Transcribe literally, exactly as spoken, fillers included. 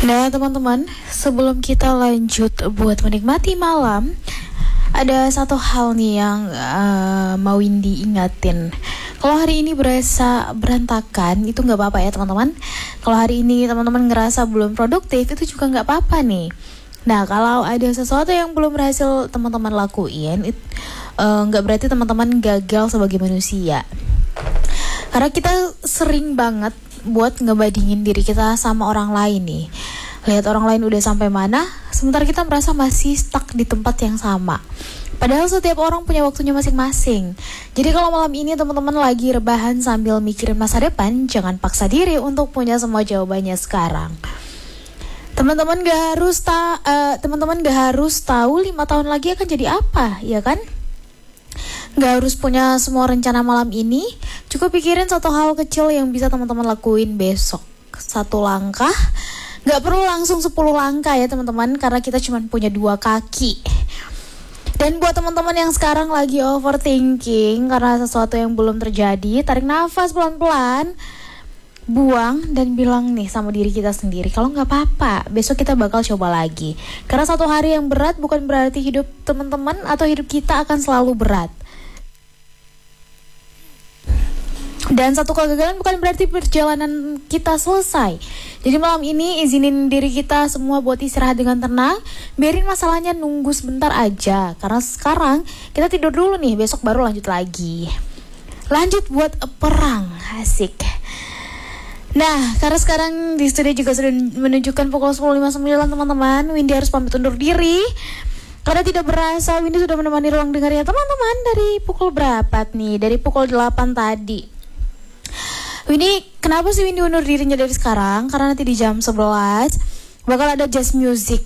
Nah teman-teman, sebelum kita lanjut buat menikmati malam, ada satu hal nih yang uh, mau Windy ingatin. Kalau hari ini berasa berantakan, itu gak apa-apa ya teman-teman. Kalau hari ini teman-teman ngerasa belum produktif, itu juga gak apa-apa nih. Nah kalau ada sesuatu yang belum berhasil teman-teman lakuin, it, uh, gak berarti teman-teman gagal sebagai manusia. Karena kita sering banget buat ngebandingin diri kita sama orang lain nih. Lihat orang lain udah sampai mana, sementara kita merasa masih stuck di tempat yang sama. Padahal setiap orang punya waktunya masing-masing. Jadi kalau malam ini teman-teman lagi rebahan sambil mikirin masa depan, jangan paksa diri untuk punya semua jawabannya sekarang. Teman-teman gak harus ta- uh, teman-teman gak harus tahu lima tahun lagi akan jadi apa, ya kan? Gak harus punya semua rencana malam ini. Cukup pikirin satu hal kecil yang bisa teman-teman lakuin besok. Satu langkah. Gak perlu langsung sepuluh langkah ya teman-teman, karena kita cuma punya dua kaki. Dan buat teman-teman yang sekarang lagi overthinking karena sesuatu yang belum terjadi, tarik nafas pelan-pelan, buang dan bilang nih sama diri kita sendiri, kalau gak apa-apa, besok kita bakal coba lagi. Karena satu hari yang berat bukan berarti hidup teman-teman atau hidup kita akan selalu berat. Dan satu kegagalan bukan berarti perjalanan kita selesai. Jadi malam ini izinin diri kita semua buat istirahat dengan tenang. Biarin masalahnya nunggu sebentar aja. Karena sekarang kita tidur dulu nih, besok baru lanjut lagi. Lanjut buat perang, asik. Nah, karena sekarang di studio juga sudah menunjukkan pukul sepuluh lima puluh sembilan teman-teman. Windy harus pamit undur diri. Karena tidak berasa Windy sudah menemani ruang dengar ya teman-teman. Dari pukul berapa nih? Dari pukul delapan tadi. Windy, kenapa sih Windy undur dirinya dari sekarang? Karena nanti di jam sebelas bakal ada jazz music